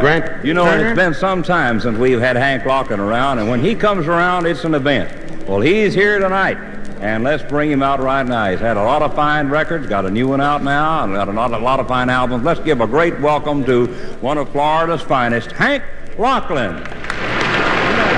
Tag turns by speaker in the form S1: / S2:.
S1: Grant
S2: You know,
S1: Turner?
S2: it's been some time since we've had Hank Locklin around, and when he comes around, it's an event. Well, he's here tonight, and let's bring him out right now. He's had a lot of fine records, got a new one out now, and got a lot of fine albums. Let's give a great welcome to one of Florida's finest, Hank Locklin.